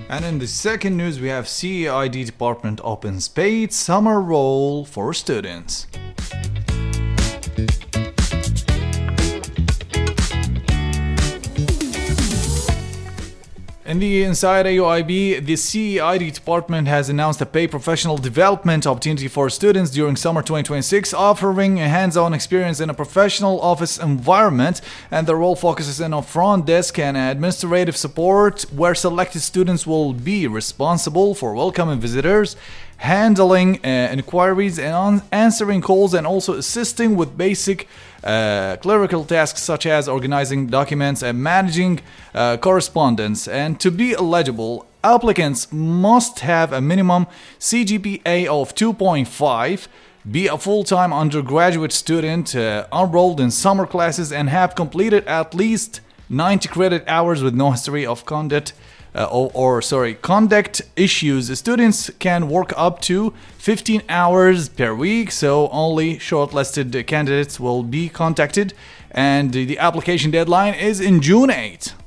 And in the second news, we have CEID department opens paid summer role for students. In the Inside AUIB, the CEID department has announced a paid professional development opportunity for students during summer 2026, offering a hands-on experience in a professional office environment, and the role focuses in on front desk and administrative support, where selected students will be responsible for welcoming visitors, handling inquiries and answering calls, and also assisting with basic clerical tasks such as organizing documents and managing correspondence. And to be eligible, applicants must have a minimum CGPA of 2.5, be a full-time undergraduate student enrolled in summer classes, and have completed at least 90 credit hours with no history of conduct issues. Students can work up to 15 hours per week, so only shortlisted candidates will be contacted, and the application deadline is in June 8.